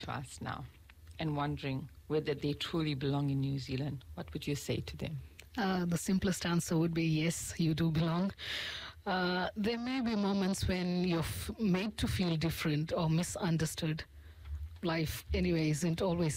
to us now and wondering whether they truly belong in New Zealand, what would you say to them? The simplest answer would be yes, you do belong. There may be moments when you're made to feel different or misunderstood. Life, anyway, isn't always